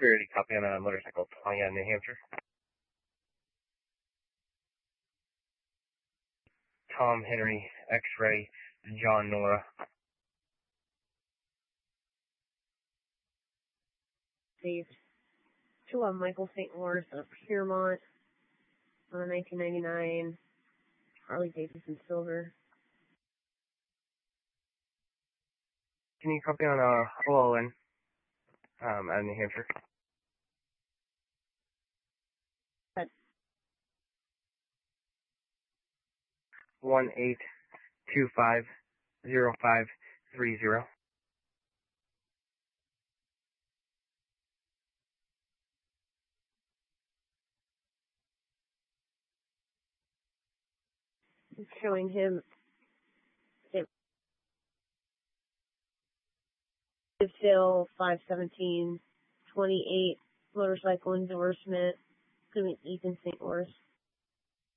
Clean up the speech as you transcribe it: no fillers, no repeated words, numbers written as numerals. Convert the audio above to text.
Security, copy on a motorcycle calling out of New Hampshire. Tom Henry, X-Ray, John Nora. Saved. 2 Michael St. Louis of Piermont on a 1999 Harley Davidson Silver. Can you copy on OLN out of New Hampshire? 18250530. It's showing him sale 51728 motorcycle endorsement. It's going to be Ethan St. Louis.